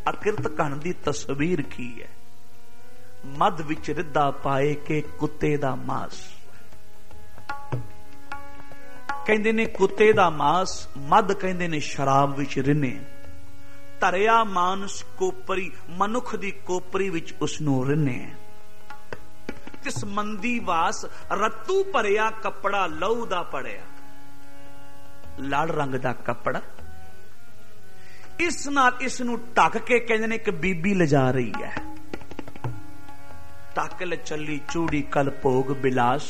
अकिरत कण दी तस्वीर की है। मध विच रिद्धा पाए के कुत्ते दा मांस। कहंदे ने कुत्ते दा मांस, मध कहंदे ने शराब विच रिन्ने। धरिया मानस कोपरी, मनुख दी कोपरी विच उसनू रिन्ने। तिस मंदी वास रत्तू भरिया कपड़ा लहू दा पड़िया। लाल रंग दा कपड़ा, इस नाल इस नू ढक के कहंदे ने कि बीबी लिजा रही है। टाकल चली चूड़ी कल भोग बिलास।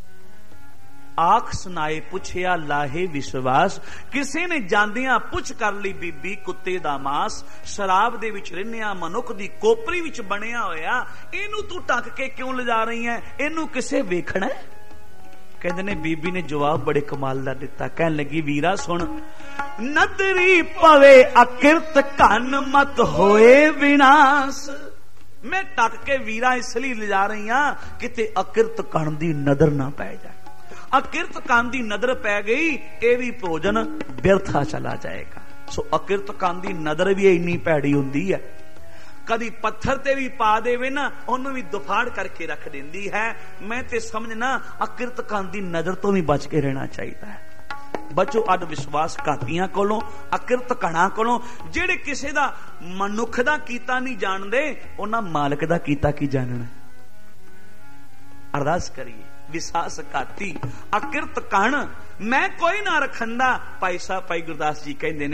आख सुनाए पुछया लाहे विश्वास। किसी ने जांदियां पुछ कर ली बीबी कुत्ते दा मांस। शराब दे विच रिन्निया मनुख दी कोपरी विच बनिया होया, इनू तू ढक के क्यों लिजा रही है? इनू किसे वेखना है? कहंदे ने बीबी ने जवाब बड़े कमाल दा दिता। कहन लगी वीरा सुन, नदरी पवे अकिरत कन मत होए विनाश। मैं ढक के वीरा इसलिए ले जा रही हां किते अकिरत कण दी नदर ना पै जाए। अकिरत कण दी नदर पै गई, ये भी भोजन व्यर्था चला जाएगा। सो अकिरत कण दी नदर भी इन्नी भैड़ी हुंदी है, कदी पत्थर ते भी पा देवे ना, ओनू भी दुफाड़ करके रख देंदी है। मैं ते समझना अकिरत कण दी नजर तो भी बच के रहना चाहिए है। बचो अड विश्वास घातियां कोलों, अकिरत कणा कोलों। जेड़े किसे दा मनुख दा कीता नहीं जानदे, उन्हां मालिक दा कीता की जानना। अरदास करिए, विश्वास घाती अकिरत कण मैं कोई ना रखंदा। भाई साहब भाई गुरदास जी कहंदे ने